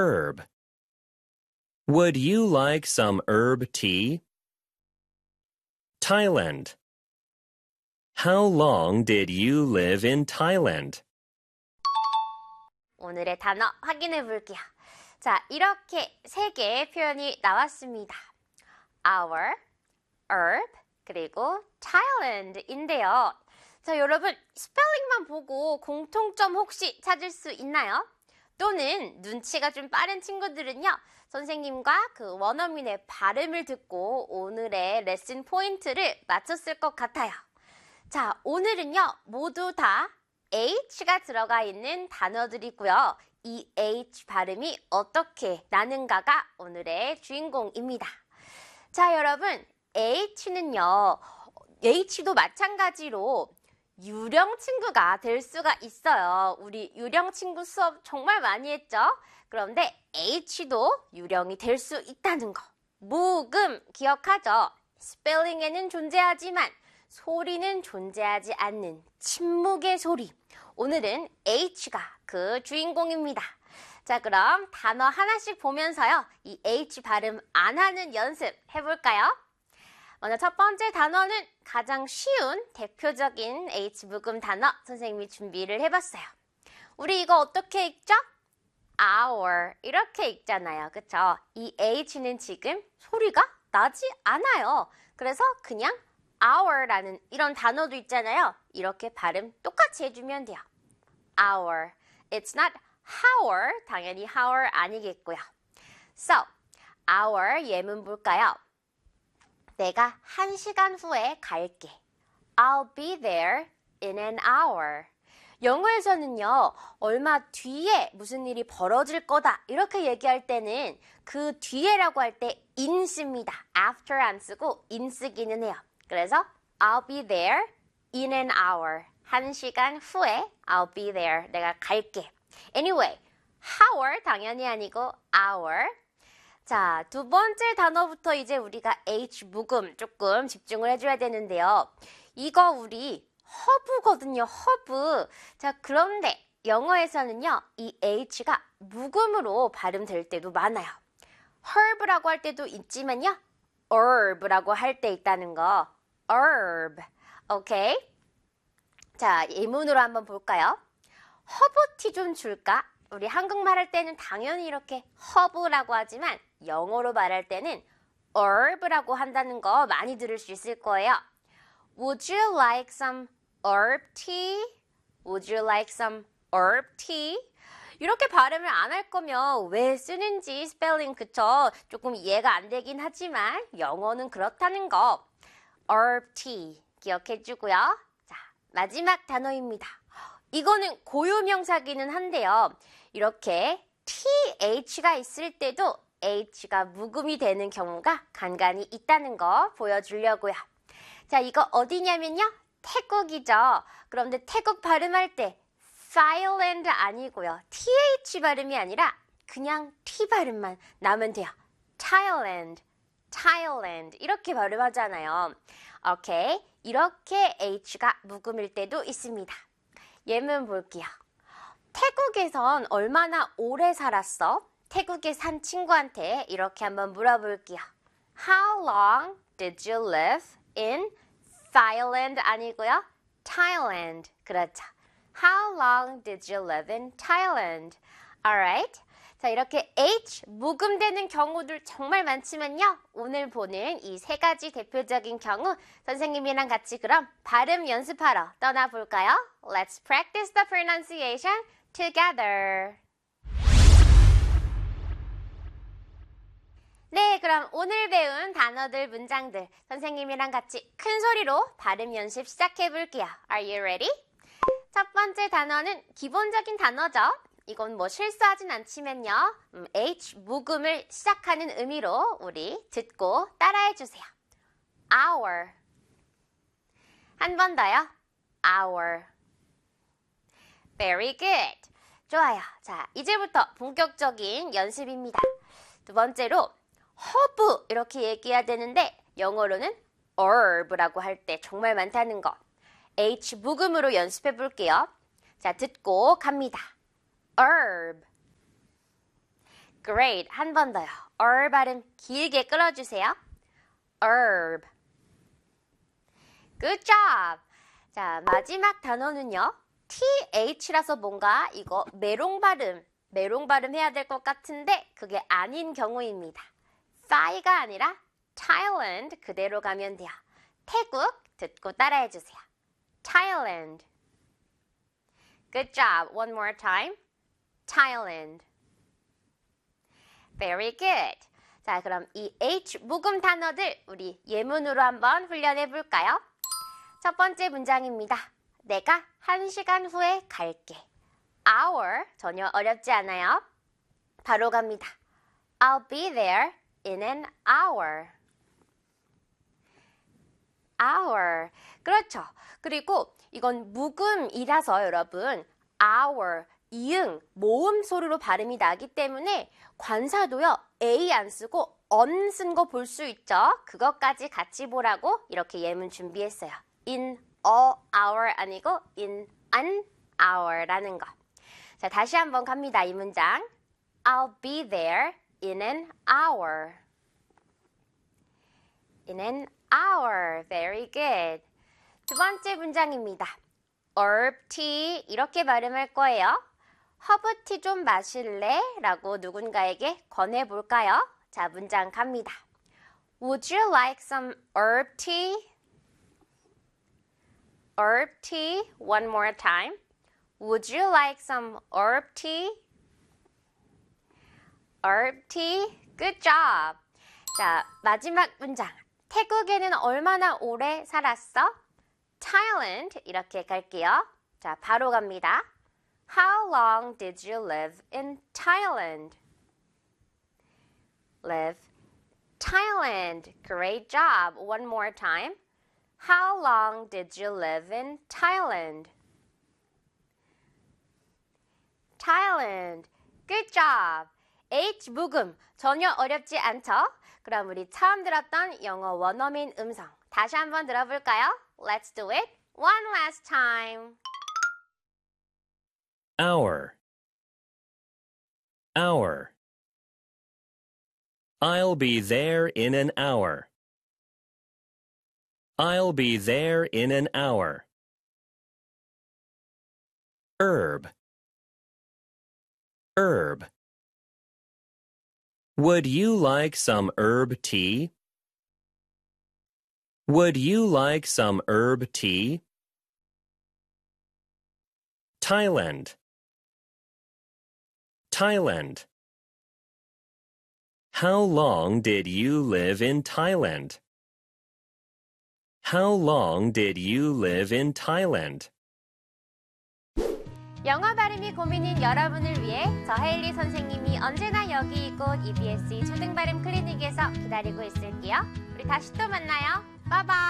Herb. Would you like some herb tea? Thailand. How long did you live in Thailand? 오늘의 단어 확인해 볼게요. 자, 이렇게 세 개의 표현이 나왔습니다. Our, herb, 그리고 Thailand인데요. 자, 여러분 스펠링만 보고 공통점 혹시 찾을 수 있나요? 또는 눈치가 좀 빠른 친구들은요. 선생님과 그 원어민의 발음을 듣고 오늘의 레슨 포인트를 맞췄을 것 같아요. 자, 오늘은요. 모두 다 H가 들어가 있는 단어들이고요. 이 H 발음이 어떻게 나는가가 오늘의 주인공입니다. 자, 여러분 H는요. H도 마찬가지로 유령 친구가 될 수가 있어요. 우리 유령 친구 수업 정말 많이 했죠? 그런데 H도 유령이 될 수 있다는 거. 묵음 기억하죠? 스펠링에는 존재하지만 소리는 존재하지 않는 침묵의 소리. 오늘은 H가 그 주인공입니다. 자, 그럼 단어 하나씩 보면서요. 이 H 발음 안 하는 연습 해볼까요? 먼저 첫 번째 단어는 가장 쉬운 대표적인 H 묵음 단어 선생님이 준비를 해봤어요. 우리 이거 어떻게 읽죠? Our 이렇게 읽잖아요. 그쵸? 이 H는 지금 소리가 나지 않아요. 그래서 그냥 Our라는 이런 단어도 있잖아요. 이렇게 발음 똑같이 해주면 돼요. Our. It's not our. 당연히 our 아니겠고요. So, our 예문 볼까요? 내가 1시간 후에 갈게. I'll be there in an hour. 영어에서는요, 얼마 뒤에 무슨 일이 벌어질 거다 이렇게 얘기할 때는 그 뒤에라고 할 때 in 씁니다. after 안 쓰고 in 쓰기는 해요. 그래서 I'll be there in an hour. 1시간 후에 I'll be there. 내가 갈게. Anyway, hour 당연히 아니고 hour. 자, 두 번째 단어부터 이제 우리가 H 묵음 조금 집중을 해줘야 되는데요. 이거 우리 허브거든요. 허브. 자, 그런데 영어에서는요. 이 H가 묵음으로 발음될 때도 많아요. herb라고 할 때도 있지만요. herb라고 할 때 있다는 거. herb. 오케이? 자, 예문으로 한번 볼까요? 허브티 좀 줄까? 우리 한국말 할 때는 당연히 이렇게 허브라고 하지만 영어로 말할 때는 herb라고 한다는 거 많이 들을 수 있을 거예요. Would you like some herb tea? Would you like some herb tea? 이렇게 발음을 안 할 거면 왜 쓰는지 스펠링 그쵸? 조금 이해가 안 되긴 하지만 영어는 그렇다는 거. herb tea 기억해 주고요. 자, 마지막 단어입니다. 이거는 고유명사기는 한데요. 이렇게 TH가 있을 때도 H가 묵음이 되는 경우가 간간히 있다는 거 보여주려고요. 자, 이거 어디냐면요. 태국이죠. 그런데 태국 발음할 때 Thailand 아니고요. TH 발음이 아니라 그냥 T 발음만 나면 돼요. Thailand, Thailand 이렇게 발음하잖아요. 오케이, 이렇게 H가 묵음일 때도 있습니다. 예문 볼게요. 태국에선 얼마나 오래 살았어? 태국에 산 친구한테 이렇게 한번 물어볼게요. How long did you live in Thailand 아니고요. Thailand. 그렇죠. How long did you live in Thailand? Alright. 자, 이렇게 H 묵음되는 경우들 정말 많지만요. 오늘 보는 이 세 가지 대표적인 경우 선생님이랑 같이 그럼 발음 연습하러 떠나볼까요? Let's practice the pronunciation together. 네, 그럼 오늘 배운 단어들, 문장들 선생님이랑 같이 큰 소리로 발음 연습 시작해 볼게요. Are you ready? 첫 번째 단어는 기본적인 단어죠. 이건 뭐 실수하진 않지만요. H 묵음을 시작하는 의미로 우리 듣고 따라해 주세요. Hour. 한 번 더요. Hour. Very good. 좋아요. 자, 이제부터 본격적인 연습입니다. 두 번째로 허브 이렇게 얘기해야 되는데 영어로는 herb라고 할 때 정말 많다는 거. H 묵음으로 연습해 볼게요. 자, 듣고 갑니다. herb. Great. 한 번 더요. 발음 길게 끌어주세요. herb. Good job. 자, 마지막 단어는요. TH라서 뭔가 이거 메롱 발음 해야 될 것 같은데 그게 아닌 경우입니다. Thai가 아니라 Thailand 그대로 가면 돼요. 태국 듣고 따라해 주세요. Thailand. Good job. One more time. Thailand. Very good. 자, 그럼 이 H 묵음 단어들 우리 예문으로 한번 훈련해 볼까요? 첫 번째 문장입니다. 내가 1시간 후에 갈게. Hour 전혀 어렵지 않아요. 바로 갑니다. I'll be there in an hour. Hour. 그렇죠. 그리고 이건 묵음이라서 여러분 hour, 이응, 모음 소리로 발음이 나기 때문에 관사도요. A 안 쓰고 on 쓴 거 볼 수 있죠. 그것까지 같이 보라고 이렇게 예문 준비했어요. In a hour 아니고 in an hour라는 거. 자, 다시 한번 갑니다. 이 문장. I'll be there in an hour. In an hour. Very good. 두 번째 문장입니다. herb tea 이렇게 발음할 거예요. 허브티 좀 마실래? 라고 누군가에게 권해볼까요? 자, 문장 갑니다. Would you like some herb tea? Herb tea. One more time. Would you like some herb tea? Herb tea. Good job. 자, 마지막 문장. 태국에는 얼마나 오래 살았어? Thailand. 이렇게 갈게요. 자, 바로 갑니다. How long did you live in Thailand? Live Thailand. Great job. One more time. How long did you live in Thailand? Thailand. Good job. H 묵음 전혀 어렵지 않죠? 그럼 우리 처음 들었던 영어 원어민 음성 다시 한번 들어볼까요? Let's do it one last time. Hour. Hour. I'll be there in an hour. I'll be there in an hour. Herb. Herb. Would you like some herb tea? Would you like some herb tea? Thailand. Thailand. How long did you live in Thailand? How long did you live in Thailand? 영어 발음이 고민인 여러분을 위해 저 헤일리 선생님이 언제나 여기 이곳 EBS 초등발음 클리닉에서 기다리고 있을게요. 우리 다시 또 만나요. 바이바이.